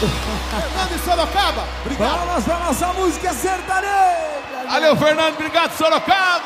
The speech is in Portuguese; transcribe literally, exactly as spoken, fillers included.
Fernando de Sorocaba, obrigado. Palmas pra nossa música sertaneja. Valeu, Fernando, obrigado, Sorocaba.